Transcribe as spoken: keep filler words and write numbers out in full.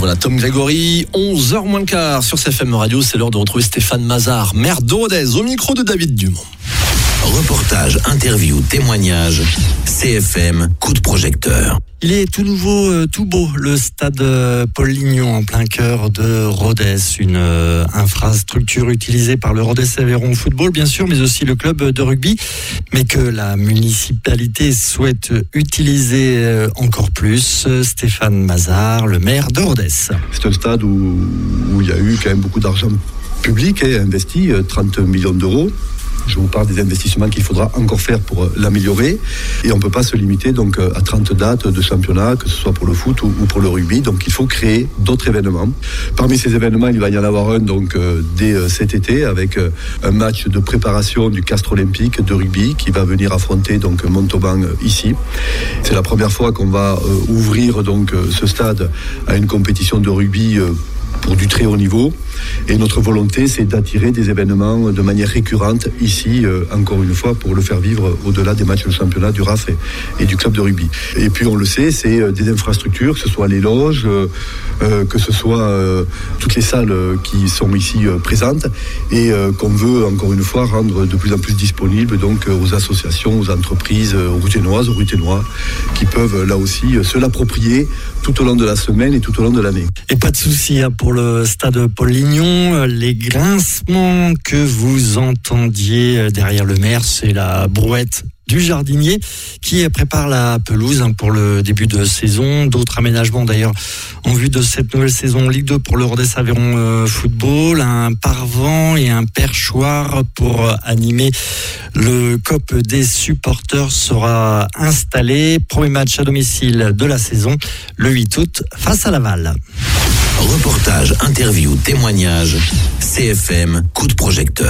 voilà, Tom Grégory, onze heures moins le quart sur C F M Radio, c'est l'heure de retrouver Stéphane Mazard, maire de Rodez, au micro de David Dumont. Reportage, interview, témoignage, C F M, coup de projecteur. Il est tout nouveau, euh, tout beau, le stade euh, Paul Lignon en plein cœur de Rodez, une euh, infrastructure utilisée par le Rodez Aveyron Football bien sûr, mais aussi le club de rugby, mais que la municipalité souhaite utiliser euh, encore plus. Stéphane Mazard, le maire de Rodez. C'est un stade où, où il y a eu quand même beaucoup d'argent public et investi, trente millions d'euros. Je vous parle des investissements qu'il faudra encore faire pour l'améliorer. Et on ne peut pas se limiter donc à trente dates de championnat, que ce soit pour le foot ou pour le rugby. Donc il faut créer d'autres événements. Parmi ces événements, il va y en avoir un donc dès cet été avec un match de préparation du Castres Olympique de rugby qui va venir affronter donc Montauban ici. C'est la première fois qu'on va ouvrir donc ce stade à une compétition de rugby pour du très haut niveau. Et notre volonté, c'est d'attirer des événements de manière récurrente ici, euh, encore une fois, pour le faire vivre au-delà des matchs de championnat du R A F et, et du club de rugby. Et puis, on le sait, c'est euh, des infrastructures, que ce soit les loges, euh, euh, que ce soit euh, toutes les salles euh, qui sont ici euh, présentes et euh, qu'on veut, encore une fois, rendre de plus en plus disponibles donc, euh, aux associations, aux entreprises, euh, aux Ruthénoises, aux Ruthénois, qui peuvent, euh, là aussi, euh, se l'approprier tout au long de la semaine et tout au long de l'année. Et pas de souci hein, pour le stade Paul Lignon, les grincements que vous entendiez derrière le maire, c'est la brouette du jardinier qui prépare la pelouse pour le début de saison. D'autres aménagements d'ailleurs en vue de cette nouvelle saison Ligue deux pour le Rodez Aveyron Football, un paravent et un perchoir pour animer le C O P des supporters sera installé. Premier match à domicile de la saison le huit août face à Laval. Reportage, interview, témoignage, C F M, coup de projecteur.